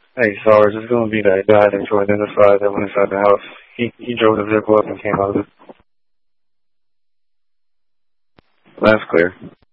Hey, Stars, it's going to be that guy that you identified that went inside the house. He drove the vehicle up and came out of it. That's clear.